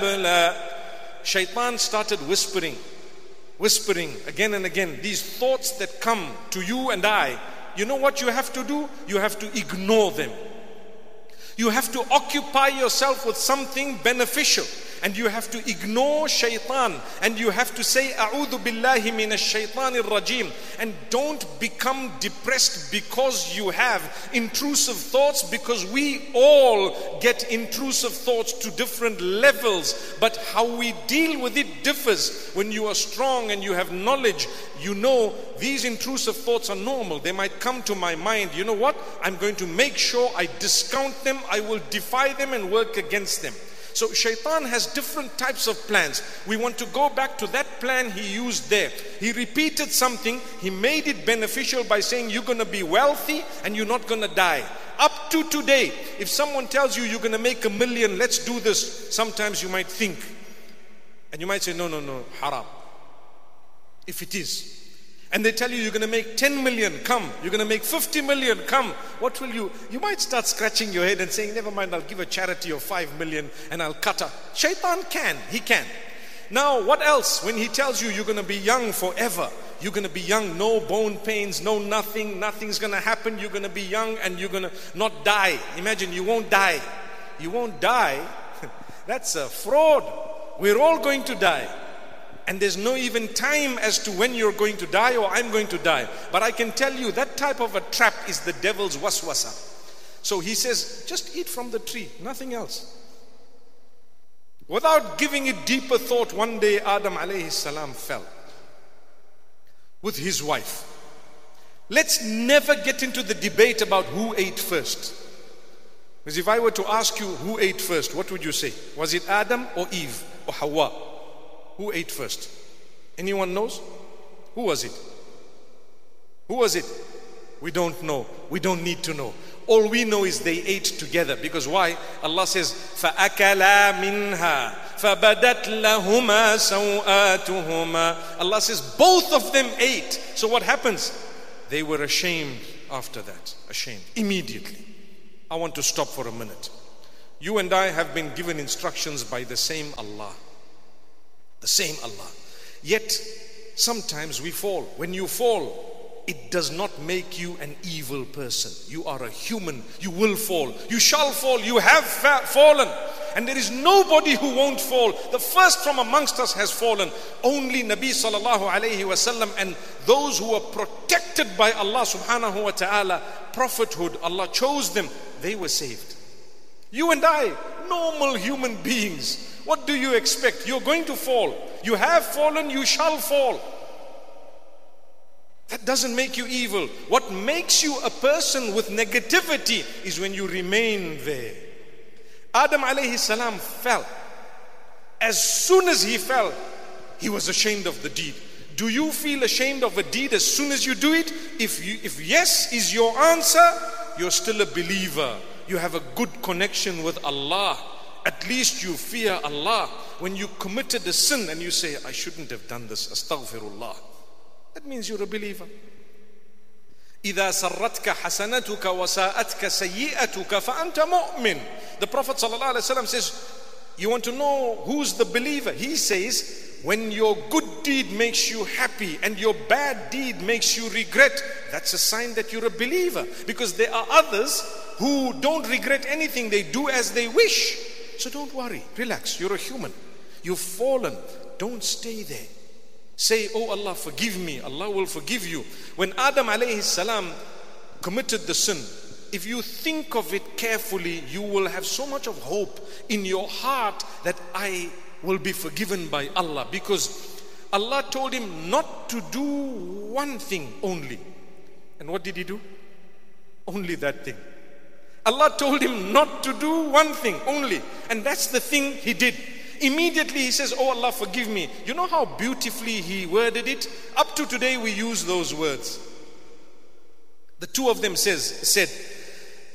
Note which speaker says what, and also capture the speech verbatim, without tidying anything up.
Speaker 1: Shaitan started whispering, whispering again and again. These thoughts that come to you and I, you know what you have to do? You have to ignore them. You have to occupy yourself with something beneficial. And you have to ignore shaitan. And you have to say, A'udhu billahi minash shaitanir rajim. And don't become depressed because you have intrusive thoughts, because we all get intrusive thoughts to different levels. But how we deal with it differs. When you are strong and you have knowledge, you know these intrusive thoughts are normal. They might come to my mind. You know what? I'm going to make sure I discount them. I will defy them and work against them. So shaitan has different types of plans. We want to go back to that plan he used there. He repeated something. He made it beneficial by saying you're going to be wealthy and you're not going to die. Up to today, if someone tells you you're going to make a million, let's do this. Sometimes you might think. And you might say, no, no, no, haram. If it is. And they tell you you're going to make ten million, come. You're going to make fifty million, come. What will you? You might start scratching your head and saying, never mind, I'll give a charity of five million and I'll cut up. Shaitan can, he can. Now, what else? When he tells you you're going to be young forever, you're going to be young, no bone pains, no nothing, nothing's going to happen. You're going to be young and you're going to not die. Imagine, you won't die. You won't die. That's a fraud. We're all going to die. And there's no even time as to when you're going to die or I'm going to die. But I can tell you that type of a trap is the devil's waswasa. So he says, just eat from the tree, nothing else. Without giving it deeper thought, one day Adam alayhi salam fell with his wife. Let's never get into the debate about who ate first. Because if I were to ask you who ate first, what would you say? Was it Adam or Eve or Hawa? Who ate first? Anyone knows? Who was it? Who was it? We don't know. We don't need to know. All we know is they ate together. Because why? Allah says, فَأَكَلَا مِنْهَا فَبَدَتْ لَهُمَا سَوْآتُهُمَا. Allah says, both of them ate. So what happens? They were ashamed after that. Ashamed. Immediately. I want to stop for a minute. You and I have been given instructions by the same Allah. The same Allah. Yet, sometimes we fall. When you fall, it does not make you an evil person. You are a human. You will fall. You shall fall. You have fa- fallen. And there is nobody who won't fall. The first from amongst us has fallen. Only Nabi sallallahu alayhi wasallam and those who are protected by Allah subhanahu wa ta'ala, prophethood, Allah chose them. They were saved. You and I, normal human beings. What do you expect? You're going to fall. You have fallen, you shall fall. That doesn't make you evil. What makes you a person with negativity is when you remain there. Adam alayhi salam fell. As soon as he fell, he was ashamed of the deed. Do you feel ashamed of a deed as soon as you do it? If you, if yes is your answer, you're still a believer. You have a good connection with Allah. At least you fear Allah. When you committed a sin and you say, I shouldn't have done this, astaghfirullah, that means you're a believer. إِذَا سَرَّتْكَ حَسَنَتُكَ وَسَاءَتْكَ سَيِّئَتُكَ فَأَنْتَ مُؤْمِنٌ. The Prophet ﷺ says, you want to know who's the believer? He says, when your good deed makes you happy and your bad deed makes you regret, that's a sign that you're a believer. Because there are others who don't regret anything. They do as they wish. So don't worry, relax, you're a human. You've fallen, don't stay there. Say, oh Allah, forgive me. Allah will forgive you. When Adam alayhi salam committed the sin, if you think of it carefully, you will have so much of hope in your heart that I will be forgiven by Allah. Because Allah told him not to do one thing only. And what did he do? Only that thing. Allah told him not to do one thing only. And that's the thing he did. Immediately he says, oh Allah, forgive me. You know how beautifully he worded it? Up to today we use those words. The two of them says, said,